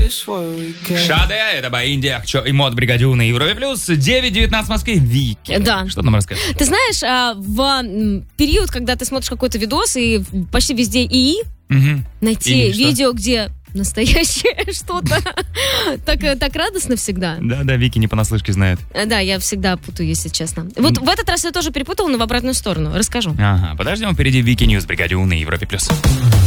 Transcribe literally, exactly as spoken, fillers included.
Шаде, это Баинди, Акчо и Мод Бригадю на Европе Плюс. девять девятнадцать в Москве. Вики. Да. Что нам расскажешь? Ты знаешь, а, в период, когда ты смотришь какой-то видос, и почти везде ИИ, Угу. найти И что? видео, где настоящее что-то, так, так радостно всегда. Да, да, Вики не понаслышке знает. Да, я всегда путаю, если честно. Вот в этот раз я тоже перепутала, но в обратную сторону. Расскажу. Ага, подождем, впереди Вики Ньюс Бригадю на Европе Плюс.